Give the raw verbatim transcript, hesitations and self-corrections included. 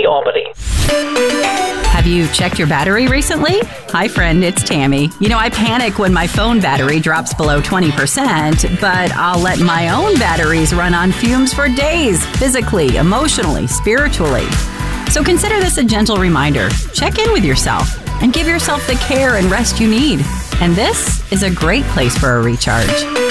Albany. Have you checked your battery recently? Hi, friend, it's Tammy. You know, I panic when my phone battery drops below twenty percent, but I'll let my own batteries run on fumes for days, physically, emotionally, spiritually. So consider this a gentle reminder. Check in with yourself and give yourself the care and rest you need. And this is a great place for a recharge.